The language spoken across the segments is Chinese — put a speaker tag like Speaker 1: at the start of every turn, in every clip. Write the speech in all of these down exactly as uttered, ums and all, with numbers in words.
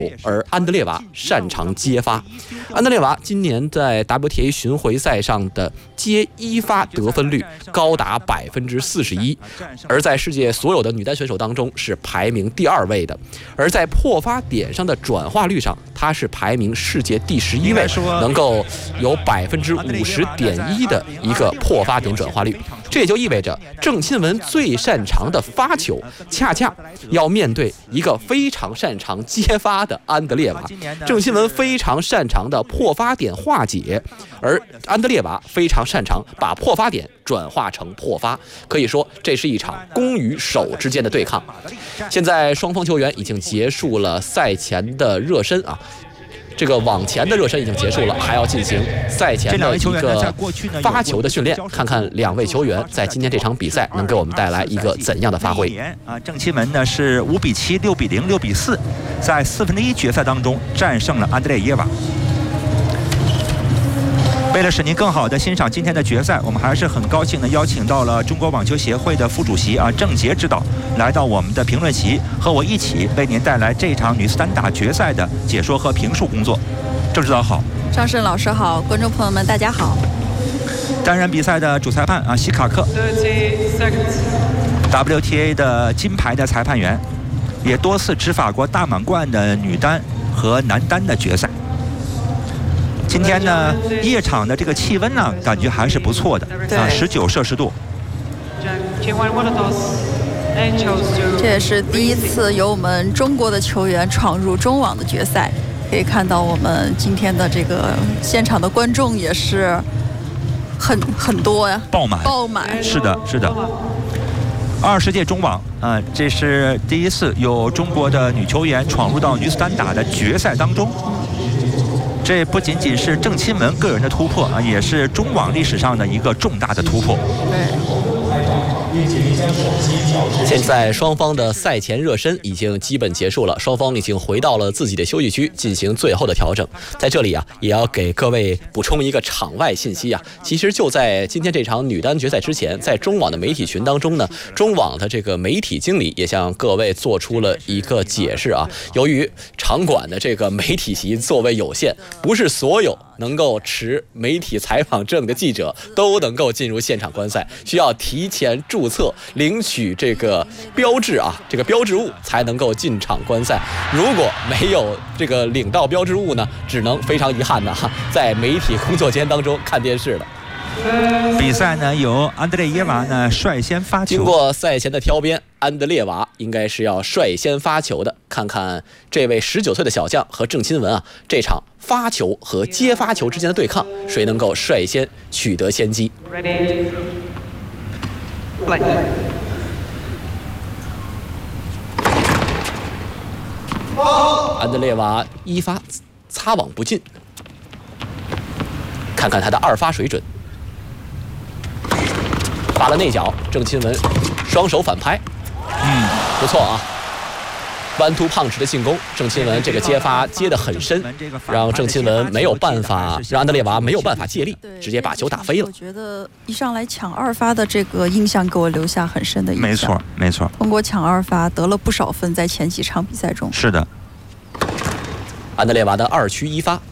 Speaker 1: 而安德烈娃擅长接发。安德烈娃今年在 W T A 巡回赛上的接一发得分率高达百分之四十一，而在世界所有的女单选手当中是排名第二位的。而在破发点上的转化率上，她是排名世界第十一位，能够有百分之五十点一的一个破发点转化率。这也就意味着郑钦文最擅长的发球，恰恰要面对一个非常擅长接发的安德烈娃。郑钦文非常擅长的破发点化解，而安德烈娃非常擅长把破发点转化成破发。可以说，这是一场攻与守之间的对抗。现在双方球员已经结束了赛前的热身啊。这个往前的热身已经结束了，还要进行赛前的一个发球的训练，看看两位球员在今天这场比赛能给我们带来一个怎样的发挥。
Speaker 2: 啊，郑钦文呢是五比七、六比零、六比四，在四分之一决赛当中战胜了安德烈耶娃。为了使您更好的欣赏今天的决赛，我们还是很高兴的邀请到了中国网球协会的副主席啊郑杰指导来到我们的评论席，和我一起为您带来这场女子单打决赛的解说和评述工作。郑指导好，
Speaker 3: 张胜老师好，观众朋友们大家好。
Speaker 2: 担任比赛的主裁判啊希卡克 ，W T A 的金牌的裁判员，也多次执法过大满贯的女单和男单的决赛。今天呢，夜场的这个气温呢，感觉还是不错的啊，十九摄氏度。
Speaker 3: 这也是第一次有我们中国的球员闯入中网的决赛，可以看到我们今天的这个现场的观众也是很很多呀，
Speaker 2: 爆满，
Speaker 3: 爆满。
Speaker 2: 是的，是的。二十届中网啊、呃，这是第一次有中国的女球员闯入到女子单打的决赛当中。这不仅仅是郑钦文个人的突破啊，也是中网历史上的一个重大的突破。
Speaker 1: 现在双方的赛前热身已经基本结束了，双方已经回到了自己的休息区进行最后的调整。在这里啊，也要给各位补充一个场外信息啊，其实就在今天这场女单决赛之前，在中网的媒体群当中呢，中网的这个媒体经理也向各位做出了一个解释啊，由于场馆的这个媒体席座位有限，不是所有能够持媒体采访证的记者都能够进入现场观赛，需要提前注册领取这个标志啊，这个标志物才能够进场观赛。如果没有这个领到标志物呢，只能非常遗憾的哈，在媒体工作间当中看电视了。
Speaker 2: 比赛呢由安德烈耶娃呢率先发球。
Speaker 1: 经过赛前的挑编，安德烈娃应该是要率先发球的。看看这位十九岁的小将和郑钦文啊，这场发球和接发球之间的对抗，谁能够率先取得先机？安德烈娃一发擦网不进，看看他的二发水准。发了内角，郑钦文双手反拍，嗯，不错啊。弯突胖直的进攻，郑钦文这个接发接得很深，让郑钦文没有办法，让安德烈娃没有办法借力，直接把球打飞了。
Speaker 3: 我觉得一上来抢二发的这个印象给我留下很深的印象。
Speaker 2: 没错，没错。
Speaker 3: 通过抢二发得了不少分，在前几场比赛中。
Speaker 2: 是的。
Speaker 1: 安德烈娃的二区一发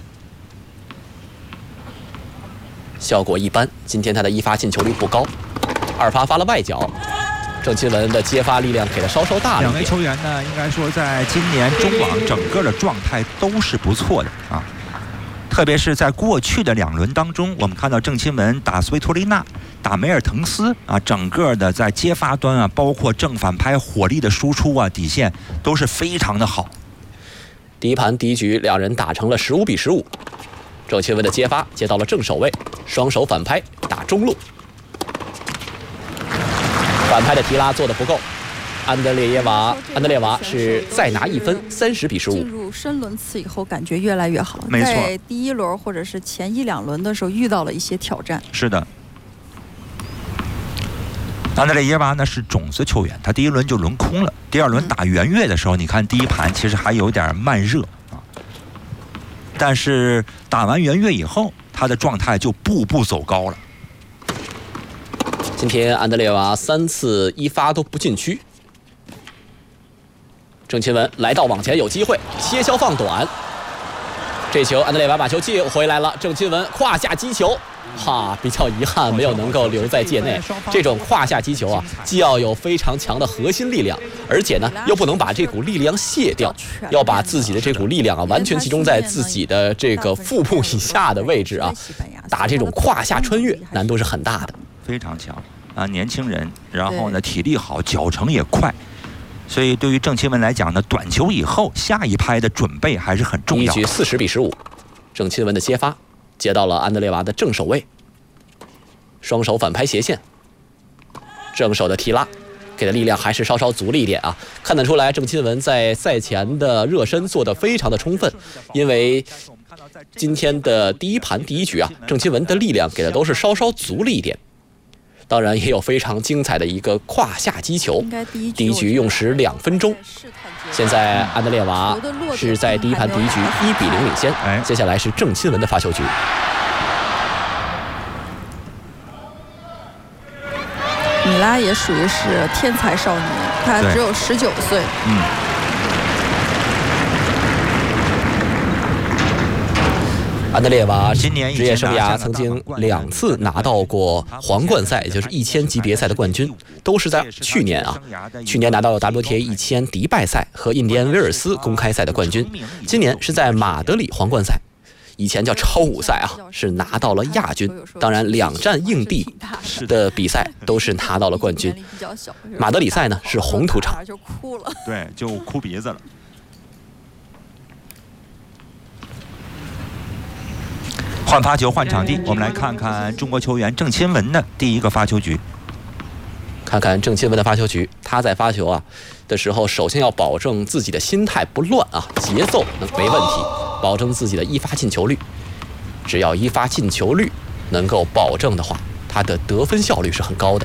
Speaker 1: 效果一般，今天他的一发进球率不高，二发发了外角。郑钦文的接发力量给的稍稍大了。
Speaker 2: 两位球员呢，应该说在今年中网整个的状态都是不错的啊。特别是在过去的两轮当中，我们看到郑钦文打斯维托利娜、打梅尔滕斯啊，整个的在接发端啊，包括正反拍火力的输出啊，底线都是非常的好。
Speaker 1: 第一盘第一局两人打成了十五比十五，郑钦文的接发接到了正手位，双手反拍打中路。反拍的提拉做得不够，安德烈耶娃，安德烈娃是再拿一分，三十比十五。
Speaker 3: 进入深轮次以后，感觉越来越好。
Speaker 2: 没错，
Speaker 3: 在第一轮或者是前一两轮的时候遇到了一些挑战。
Speaker 2: 是的，安德烈耶娃呢是种子球员，他第一轮就轮空了。第二轮打圆月的时候，你看第一盘其实还有点慢热啊，但是打完圆月以后，他的状态就步步走高了。
Speaker 1: 今天安德烈娃三次一发都不进区， 郑钦文来到网前有机会，切削放短。这球安德烈瓦把球接回来了，郑钦文胯下击球，哈，比较遗憾没有能够留在界内。这种胯下击球啊，既要有非常强的核心力量，而且呢又不能把这股力量卸掉，要把自己的这股力量啊完全集中在自己的这个腹部以下的位置啊，打这种胯下穿越难度是很大的，
Speaker 2: 非常强啊，年轻人，然后呢体力好，脚程也快。所以对于郑钦文来讲呢，短球以后下一拍的准备还是很重要的。
Speaker 1: 一局四十比十五，郑钦文的接发接到了安德烈娃的正手位，双手反拍斜线，正手的提拉，给的力量还是稍稍足了一点啊。看得出来，郑钦文在赛前的热身做得非常的充分，因为今天的第一盘第一局啊，郑钦文的力量给的都是稍稍足了一点。当然也有非常精彩的一个胯下击球，第一局用时两分钟。现在安德烈娃是在第一盘第一局一比零领先，接下来是郑钦文的发球局。
Speaker 3: 米拉也属于是天才少年，他只有十九岁。
Speaker 2: 嗯。
Speaker 1: 安德烈娃
Speaker 2: 今年
Speaker 1: 职业生涯曾经两次拿到过皇冠赛，也就是一千级别赛的冠军，都是在去年啊。去年拿到了 W T A 一千迪拜赛和印第安威尔斯公开赛的冠军，今年是在马德里皇冠赛，以前叫超五赛啊，是拿到了亚军。当然，两站硬地的比赛都是拿到了冠军。马德里赛呢是红土场，
Speaker 3: 就哭了，
Speaker 2: 对，就哭鼻子了。换发球换场地，我们来看看中国球员郑钦文的第一个发球局。
Speaker 1: 看看郑钦文的发球局，他在发球啊的时候，首先要保证自己的心态不乱啊，节奏能没问题，保证自己的一发进球率。只要一发进球率能够保证的话，他的得分效率是很高的。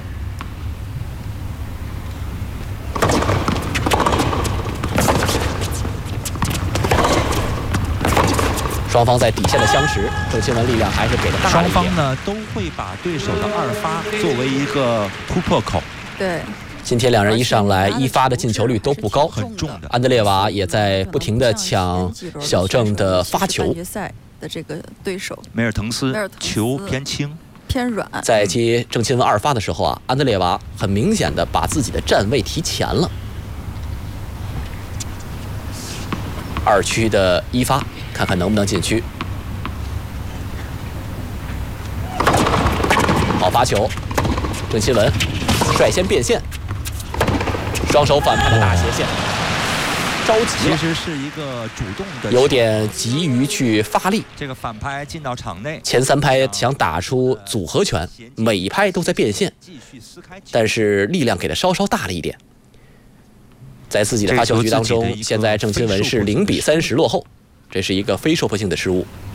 Speaker 1: 双方在底线的相持，郑钦文力量还是给的大一点。
Speaker 2: 双方呢都会把对手的二发作为一个突破口。
Speaker 3: 对，
Speaker 1: 今天两人一上来，一发的进球率都不高，
Speaker 2: 很重的。
Speaker 1: 安德烈娃也在不停的抢小郑的发球。
Speaker 3: 决赛的这个对手
Speaker 2: 梅尔滕斯球偏轻
Speaker 3: 偏软，
Speaker 1: 在接郑钦文二发的时候啊，安德烈娃很明显的把自己的站位提前了。二区的一发，看看能不能进区。好发球，郑钦文率先变线，双手反拍的大斜线，着急了，
Speaker 2: 其实是一个主动的，
Speaker 1: 有点急于去发力。
Speaker 2: 这个反拍进到场内，
Speaker 1: 前三拍想打出组合拳，每一拍都在变线，但是力量给的稍稍大了一点。在自己的发球局当中，现在郑钦文是零比三十落后，这是一个非受迫性的失误。